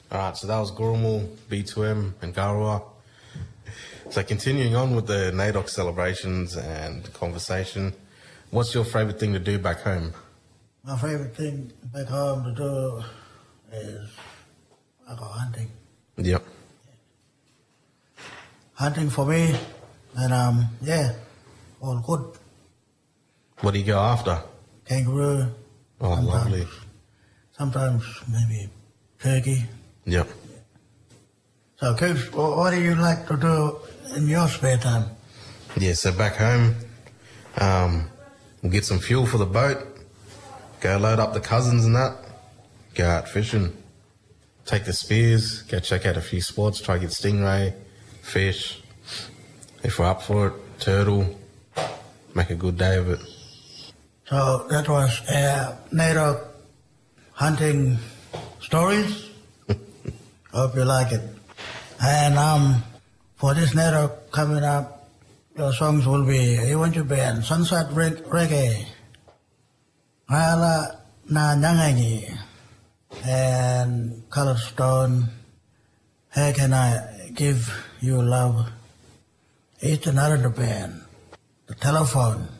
All right, so that was Gurumul, B2M, and Garua. So continuing on with the NAIDOC celebrations and conversation, what's your favourite thing to do back home? My favourite thing back home to do is I go hunting. Yep. Hunting for me, and all good. What do you go after? Kangaroo. Oh, lovely. Sometimes maybe turkey. Yep. So, Coops, what do you like to do in your spare time? Yeah, so back home, we'll get some fuel for the boat, go load up the cousins and that, go out fishing, take the spears, go check out a few spots, try to get stingray, fish, if we're up for it, turtle, make a good day of it. So that was NAIDOC hunting stories. Hope you like it. And for this NAIDOC coming up, your songs will be Iwanju Band, Sunset Reggae, Hala Na Nyanganyi, and Colored Stone, How Can I Give You Love, It's another band, The Telephone,